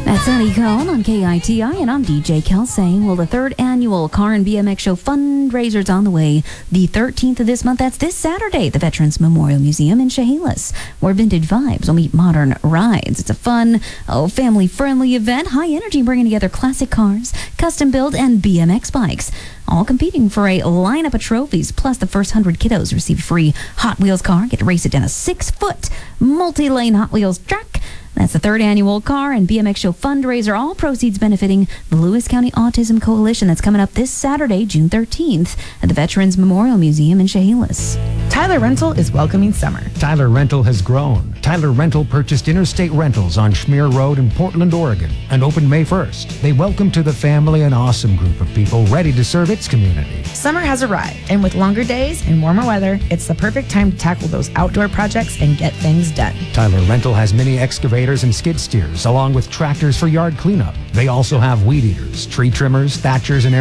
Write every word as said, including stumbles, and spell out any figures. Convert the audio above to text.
That's Sunny Cone on K I T I, and I'm D J Kelsey. Well, the third annual Car and B M X Show fundraiser's on the way. The thirteenth of this month, that's this Saturday, at the Veterans Memorial Museum in Chehalis, where vintage vibes will meet modern rides. It's a fun, oh, family-friendly event, high energy, bringing together classic cars, custom-built, and B M X bikes, all competing for a lineup of trophies. Plus, the first one hundred kiddos receive a free Hot Wheels car, get to race it down a six-foot multi-lane Hot Wheels track. That's the third annual Car and B M X Show fundraiser, all proceeds benefiting the Lewis County Autism Coalition. That's coming up this Saturday, June thirteenth, at the Veterans Memorial Museum in Chehalis. Tyler Rental is welcoming summer. Tyler Rental has grown. Tyler Rental purchased Interstate Rentals on Schmear Road in Portland, Oregon, and opened May first. They welcome to the family an awesome group of people ready to serve its community. Summer has arrived, and with longer days and warmer weather, it's the perfect time to tackle those outdoor projects and get things done. Tyler Rental has mini excavators and skid steers, along with tractors for yard cleanup. They also have weed eaters, tree trimmers, thatchers, and